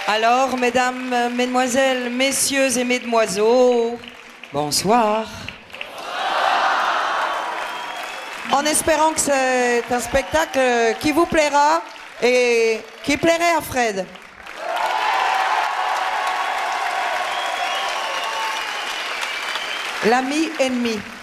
Alors, mesdames, mesdemoiselles, messieurs et mesdemoiseaux, bonsoir. En espérant que c'est un spectacle qui vous plaira et qui plairait à Fred. L'ami ennemi.